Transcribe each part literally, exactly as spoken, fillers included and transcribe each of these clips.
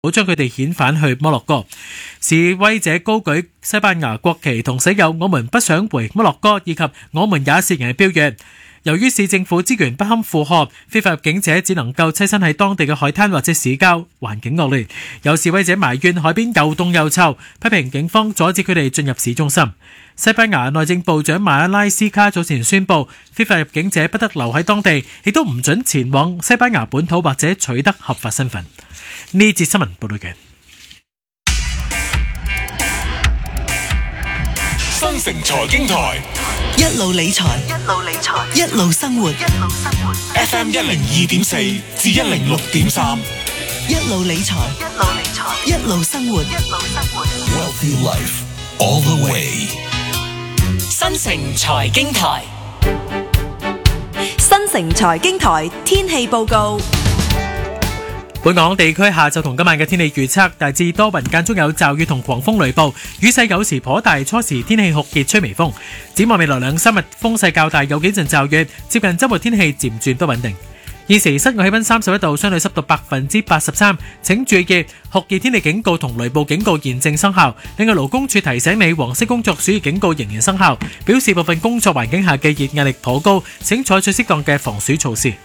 好將佢哋遣返去摩洛哥。示威者高舉西班牙國旗同寫有我們不想回摩洛哥以及我們也是人嘅標語。由於市政府資源不堪負荷，非法入境者只能夠棲身喺當地嘅海灘或者市郊，環境惡劣。有示威者埋怨海邊又凍又臭，批評警方阻止佢哋進入市中心。西班牙內政部長馬拉斯卡早前宣布，非法入境者不得留喺當地，亦都唔准前往西班牙本土或者取得合法身份。呢節新聞報道嘅。 新城財經台一路理財，一路理財，一路生活，一路生活。 F M 一零二點四至一零六點三， 一路理財，一路理財，一路生活，一路生活。 Wealthy Life all the way。 新城財經台， 新城財經台天氣報告。 本港地區下晝同今晚嘅天氣預測，大致多雲，間中有驟雨同狂風雷暴，雨勢有時頗大，初時天氣酷熱，吹微風。展望未來兩三日風勢較大，有幾陣驟雨，接近週末天氣漸轉不穩定。現時室外氣溫三十一度，相對濕度百分之八十三，請注意酷熱天氣警告同雷暴警告現正生效。另外勞工處提醒你，黃色工作暑熱警告仍然生效，表示部分工作環境下嘅熱壓力頗高，請採取適當嘅防暑措施。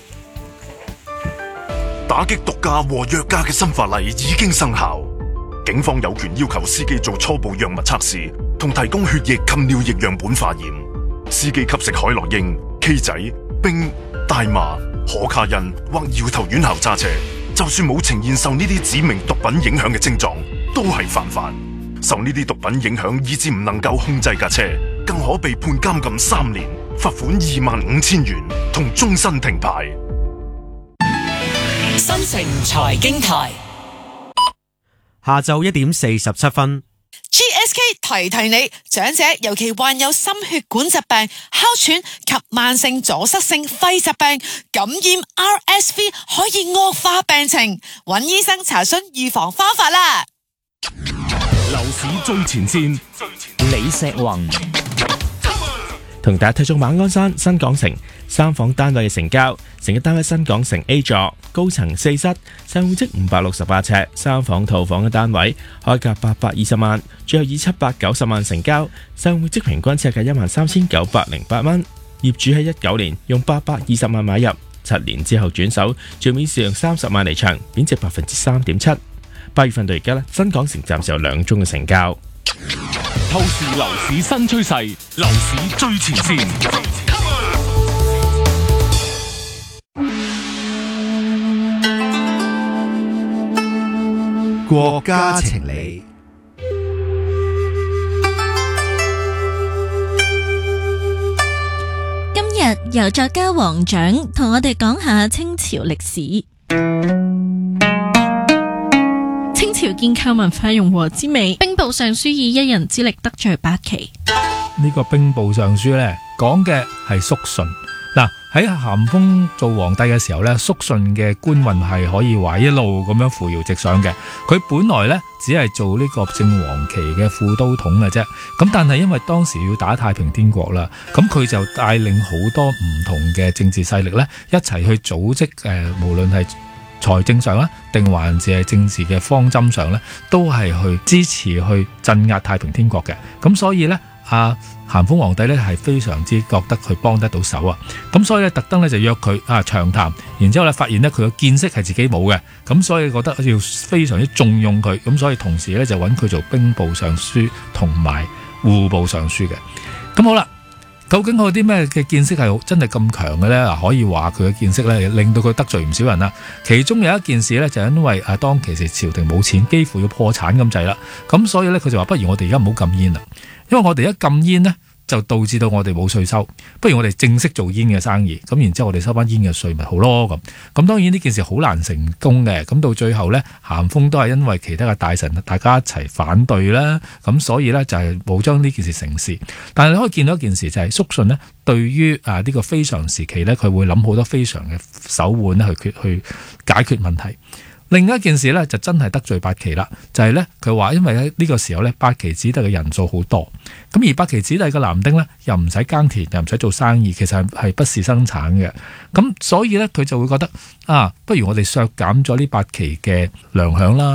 打擊毒駕和藥駕嘅新法例已經生效，警方有權要求司機做初步藥物測試，同提供血液及尿液樣本化驗。司機吸食海洛因、K 仔、冰、大麻、可卡因或搖頭丸後揸車，就算冇呈現受呢啲指明毒品影響嘅症狀，都係犯法。受呢啲毒品影響以致唔能夠控制架車，更可被判監禁三年、罰款二萬五千元同終身停牌。 新城財經台， 下晝一點四十七分。 G S K 提提你，長者尤其患有心血管疾病、哮喘及慢性阻塞性肺疾病，感染 R S V 可以惡化病情，揾醫生查詢預防方法啦。 樓市最前線， 李石宏同大家睇中馬鞍山新港城三房單位嘅成交，成一單位新港城 A 座，高層四室，實用面積五百六十八尺，三房套房嘅單位，開價八百二十萬，最後以七百九十萬成交，實用面積平均尺價一萬三千九百零八蚊。業主喺一九年用八百二十萬買入，七年之後轉手，最尾市用三十萬離場，貶值百分之三點七。八月份到而家咧，新港城暫時有兩宗嘅成交。 透視樓市新趨勢，樓市最前線。 國家情理， 今日由作家黃獎同我哋講下清朝歷史。清朝建構文化融和之美，兵部尚書以一人之力得罪八旗。 呢個兵部尚書呢，講嘅係肅順。嗱，喺咸豐做皇帝嘅時候呢，肅順嘅官運係可以話一路咁樣扶搖直上嘅。佢本來呢，只係做呢個正黃旗嘅副都統嘅啫。咁但係因為當時要打太平天國啦，咁佢就帶領好多唔同嘅政治勢力呢，一齊去組織誒、呃，無論係財政上啦，定還是係政治嘅方針上呢，都係去支持去鎮壓太平天國嘅。咁所以呢，阿咸豐皇帝呢係非常之覺得佢幫得到手啊。咁所以呢，特登呢就約佢啊長談，然之後呢發現呢，佢嘅見識係自己冇嘅，咁所以覺得要非常之重用佢。咁所以同時呢，就揾佢做兵部尚書同埋戶部尚書嘅。咁好啦。究竟佢有啲咩嘅見識係真係咁強嘅呢？可以話佢嘅見識呢，令到佢得罪唔少人啦。其中有一件事呢，就因為啊當其時朝廷冇錢，幾乎要破產咁滯啦。咁所以呢，佢就話不如我哋而家唔好禁煙啦，因為我哋一禁煙呢，就導致到我哋冇稅收，不如我哋正式做煙嘅生意，咁然之後我哋收翻煙嘅稅咪好咯咁。咁當然呢件事好難成功嘅，咁到最後呢，咸豐都係因為其他嘅大臣大家一齊反對啦，咁所以呢，就係冇將呢件事成事。但係你可以見到一件事就係肅順呢，對於啊呢個非常時期呢，佢會諗好多非常嘅手腕咧去去解決問題。 另一件事咧就真係得罪八旗啦，就係咧佢話因為喺呢個時候咧八旗子弟嘅人數好多，咁而八旗子弟嘅男丁咧又唔使耕田，又唔使做生意，其實係不事生產嘅，咁所以咧佢就會覺得啊，不如我哋削減咗呢八旗嘅糧餉啦。